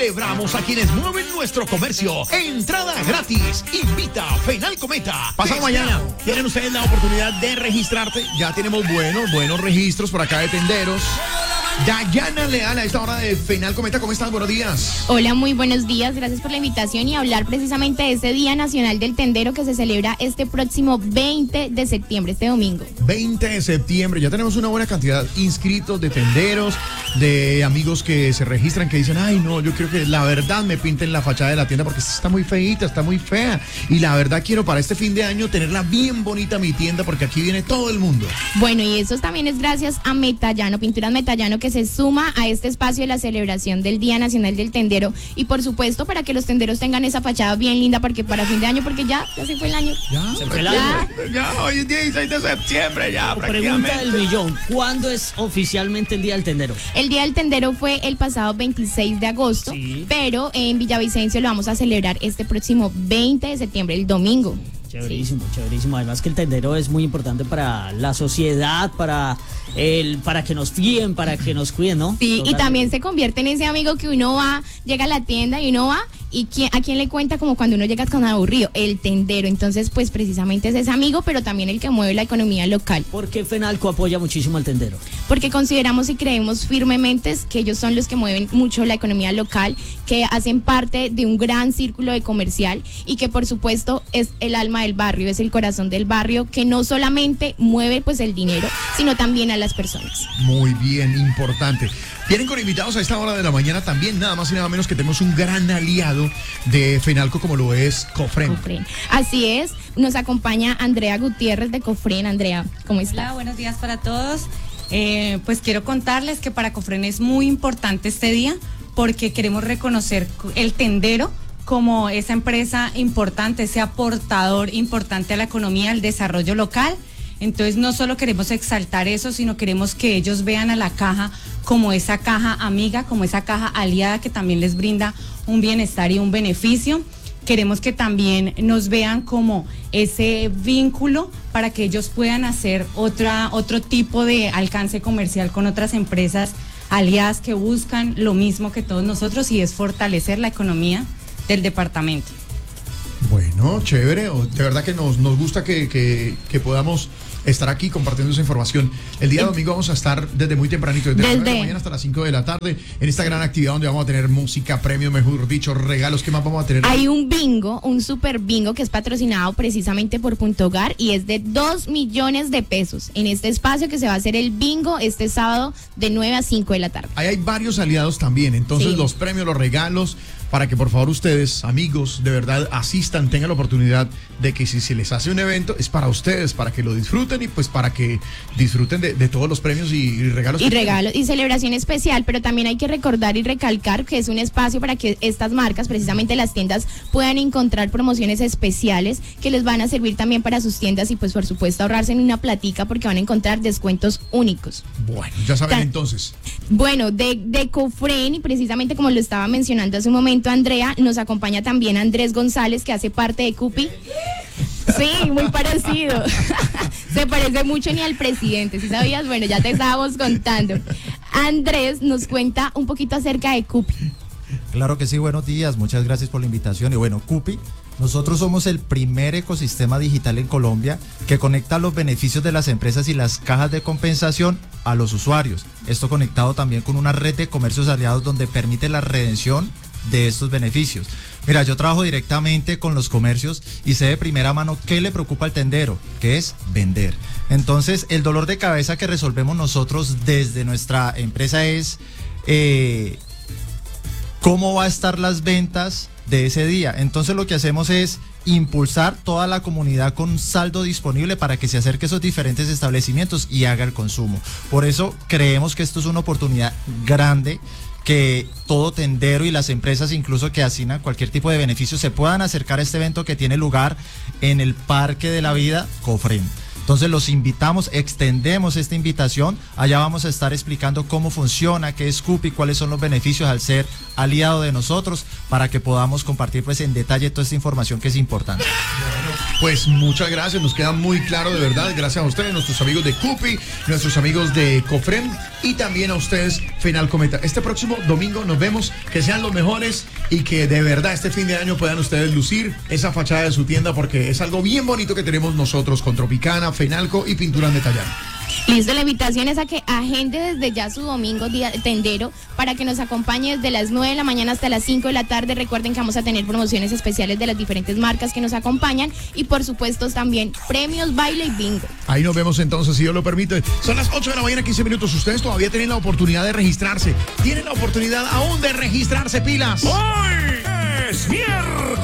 Celebramos a quienes mueven nuestro comercio. Entrada gratis. Invita a Fenalco Meta. Pasado mañana, tienen ustedes la oportunidad de registrarte. Ya tenemos buenos registros por acá de tenderos. Dayana Leal a esta hora de Fenalco Meta, ¿cómo estás? Buenos días. Hola, muy buenos días, gracias por la invitación y hablar precisamente de ese Día Nacional del Tendero que se celebra este próximo 20 de septiembre, este domingo. 20 de septiembre, ya tenemos una buena cantidad de inscritos, de tenderos, de amigos que se registran, que dicen, ay no, yo quiero que la verdad me pinten la fachada de la tienda porque está muy feíta, está muy fea y la verdad quiero para este fin de año tenerla bien bonita mi tienda porque aquí viene todo el mundo. Bueno, y eso también es gracias a Metallano, Pinturas Metallano, que se suma a este espacio de la celebración del Día Nacional del Tendero y por supuesto para que los tenderos tengan esa fachada bien linda porque para fin de año, porque ya se fue el año. Se fue el año. Ya, hoy es 16 de septiembre ya prácticamente. Pregunta del millón, ¿cuándo es oficialmente el Día del Tendero? El Día del Tendero fue el pasado 26 de agosto, sí, pero en Villavicencio lo vamos a celebrar este próximo 20 de septiembre, el domingo. Chéverísimo, sí, chéverísimo. Además que el tendero es muy importante para la sociedad, para que nos fíen, para que nos cuiden, ¿no? Sí, totalmente. Y también se convierte en ese amigo que uno va, llega a la tienda y uno va y a quién le cuenta como cuando uno llega con aburrido, el tendero. Entonces, pues precisamente es ese amigo, pero también el que mueve la economía local. ¿Por qué Fenalco apoya muchísimo al tendero? Porque consideramos y creemos firmemente que ellos son los que mueven mucho la economía local, que hacen parte de un gran círculo de comercial y que por supuesto es el alma del barrio, es el corazón del barrio, que no solamente mueve pues el dinero, sino también a las personas. Muy bien, importante. Vienen con invitados a esta hora de la mañana también, nada más y nada menos que tenemos un gran aliado de Fenalco como lo es Cofren. Así es, nos acompaña Andrea Gutiérrez de Cofren. Andrea, ¿cómo estás? Hola, buenos días para todos. Pues quiero contarles que para Cofren es muy importante este día porque queremos reconocer el tendero como esa empresa importante, ese aportador importante a la economía, al desarrollo local. Entonces no solo queremos exaltar eso, sino queremos que ellos vean a la caja como esa caja amiga, como esa caja aliada que también les brinda un bienestar y un beneficio. Queremos que también nos vean como ese vínculo para que ellos puedan hacer otro tipo de alcance comercial con otras empresas aliadas que buscan lo mismo que todos nosotros y es fortalecer la economía del departamento. Bueno, chévere, de verdad que nos gusta que podamos estar aquí compartiendo esa información. El día domingo vamos a estar desde muy tempranito, desde las 9 de la mañana hasta las 5 de la tarde, en esta gran actividad donde vamos a tener música, premios, mejor dicho, regalos. ¿Qué más vamos a tener? Hay un bingo, un super bingo que es patrocinado precisamente por Punto Hogar y es de 2 millones de pesos en este espacio que se va a hacer el bingo este sábado de 9 a 5 de la tarde. Ahí hay varios aliados también, entonces sí, los premios, los regalos, para que por favor ustedes, amigos, de verdad asistan, tengan la oportunidad de que si se les hace un evento es para ustedes, para que lo disfruten y pues para que disfruten de todos los premios y regalos. Y regalos y celebración especial, pero también hay que recordar y recalcar que es un espacio para que estas marcas, precisamente las tiendas, puedan encontrar promociones especiales que les van a servir también para sus tiendas y pues por supuesto ahorrarse en una platica porque van a encontrar descuentos únicos. Bueno, ya saben entonces. Bueno, de Cofren y precisamente como lo estaba mencionando hace un momento Andrea, nos acompaña también Andrés González que hace parte de Cupi. Sí, muy parecido. Se parece mucho ni al presidente, ¿sí sabías? Bueno, ya te estábamos contando. Andrés nos cuenta un poquito acerca de Cupi. Claro que sí, buenos días, muchas gracias por la invitación. Y bueno, Cupi, nosotros somos el primer ecosistema digital en Colombia que conecta los beneficios de las empresas y las cajas de compensación a los usuarios. Esto conectado también con una red de comercios aliados donde permite la redención de estos beneficios. Mira, yo trabajo directamente con los comercios y sé de primera mano qué le preocupa al tendero, que es vender. Entonces, el dolor de cabeza que resolvemos nosotros desde nuestra empresa es cómo va a estar las ventas de ese día. Entonces, lo que hacemos es impulsar toda la comunidad con saldo disponible para que se acerque a esos diferentes establecimientos y haga el consumo. Por eso creemos que esto es una oportunidad grande, que todo tendero y las empresas incluso que asignan cualquier tipo de beneficio se puedan acercar a este evento que tiene lugar en el Parque de la Vida Cofren. Entonces los invitamos, extendemos esta invitación, allá vamos a estar explicando cómo funciona, qué es Cupi, cuáles son los beneficios al ser aliado de nosotros, para que podamos compartir pues en detalle toda esta información que es importante. Pues muchas gracias, nos queda muy claro de verdad. Gracias a ustedes, nuestros amigos de Cupi, nuestros amigos de Cofrem y también a ustedes, Fenalcometa. Este próximo domingo nos vemos, que sean los mejores y que de verdad este fin de año puedan ustedes lucir esa fachada de su tienda, porque es algo bien bonito que tenemos nosotros con Tropicana, Fenalco y Pinturas Detalladas. Listo, la invitación es a que agende desde ya su domingo día tendero para que nos acompañe desde las 9 de la mañana hasta las 5 de la tarde. Recuerden que vamos a tener promociones especiales de las diferentes marcas que nos acompañan y por supuesto también premios, baile y bingo. Ahí nos vemos entonces, si Dios lo permite. Son las 8 de la mañana, 15 minutos. Ustedes todavía tienen la oportunidad de registrarse. Tienen la oportunidad aún de registrarse, pilas. Hoy es miércoles.